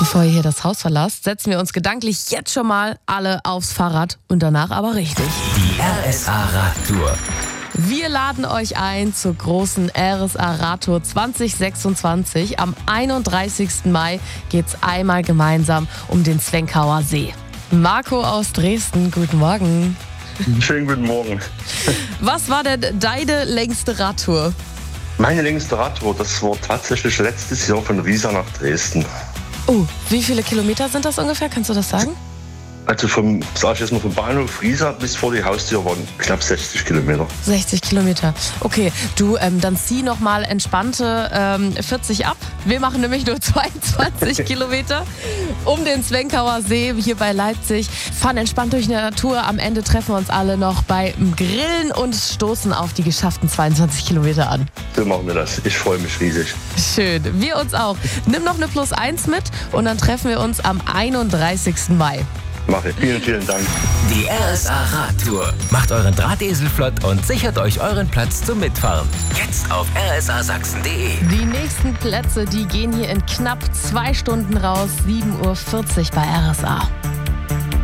Bevor ihr hier das Haus verlasst, setzen wir uns gedanklich jetzt schon mal alle aufs Fahrrad und danach aber richtig. Die RSA Radtour. Wir laden euch ein zur großen RSA Radtour 2026. Am 31. Mai geht's einmal gemeinsam um den Zwenkauer See. Marco aus Dresden, guten Morgen. Schönen guten Morgen. Was war denn deine längste Radtour? Meine längste Radtour, das war tatsächlich letztes Jahr von Riesa nach Dresden. Oh, wie viele Kilometer sind das ungefähr? Kannst du das sagen? Also vom Bahnhof Riesa bis vor die Haustür waren knapp 60 Kilometer. 60 Kilometer. Okay, du, dann zieh nochmal entspannte 40 ab. Wir machen nämlich nur 22 Kilometer um den Zwenkauer See hier bei Leipzig. Fahren entspannt durch die Natur. Am Ende treffen wir uns alle noch beim Grillen und stoßen auf die geschafften 22 Kilometer an. So machen wir das. Ich freue mich riesig. Schön, wir uns auch. Nimm noch eine +1 mit und dann treffen wir uns am 31. Mai. Mache ich. Vielen, vielen Dank. Die RSA Radtour. Macht euren Drahtesel flott und sichert euch euren Platz zum Mitfahren. Jetzt auf rsasachsen.de. Die nächsten Plätze, die gehen hier in knapp 2 Stunden raus. 7:40 Uhr bei RSA.